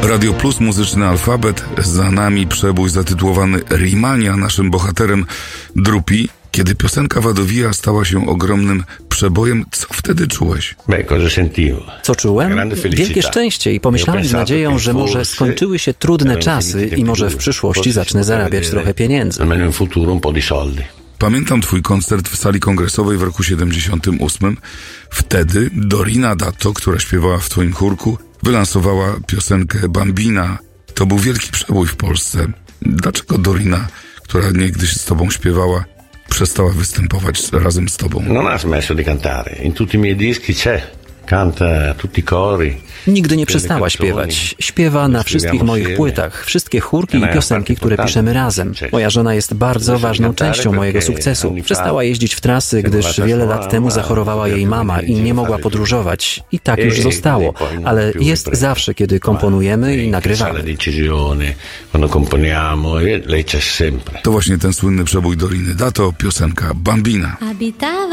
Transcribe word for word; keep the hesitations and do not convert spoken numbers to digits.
Radio Plus, muzyczny alfabet. Za nami przebój zatytułowany Rimania, naszym bohaterem Drupi. Kiedy piosenka Wadowija stała się ogromnym przebojem, co wtedy czułeś? Co czułem? Wielkie szczęście i pomyślałem z nadzieją, że może skończyły się trudne czasy i może w przyszłości zacznę zarabiać trochę pieniędzy. Pamiętam twój koncert w sali kongresowej w roku siedemdziesiątym ósmym. Wtedy Dorina Dato, która śpiewała w twoim chórku, wylansowała piosenkę Bambina. To był wielki przebój w Polsce. Dlaczego Dorina, która niegdyś z tobą śpiewała, przestała występować razem z tobą? Non ha smesso di cantare. In tutti i miei dischi c'è. Canta tutti i cori. Nigdy nie przestała śpiewać. Śpiewa na wszystkich moich płytach, wszystkie chórki i piosenki, które piszemy razem. Moja żona jest bardzo ważną częścią mojego sukcesu. Przestała jeździć w trasy, gdyż wiele lat temu zachorowała jej mama i nie mogła podróżować. I tak już zostało, ale jest zawsze, kiedy komponujemy i nagrywamy. To właśnie ten słynny przebój Doriny Dato, piosenka Bambina.